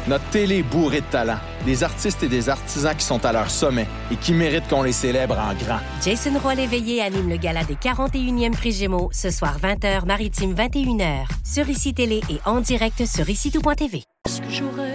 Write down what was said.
Notre télé est bourrée de talent. Des artistes et des artisans qui sont à leur sommet et qui méritent qu'on les célèbre en grand. Jason Roy-Léveillé anime le gala des 41e Prix Gémeaux ce soir 20h, Maritime 21h. Sur ICI Télé et en direct sur ICITOUT.tv.